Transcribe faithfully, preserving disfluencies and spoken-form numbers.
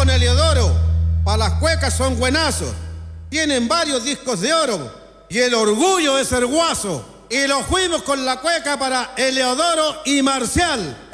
con Heliodoro. Para las cuecas son buenazos. Tienen varios discos de oro. Y el orgullo de ser guaso. Y lo fuimos con la cueca para Heliodoro y Marcial.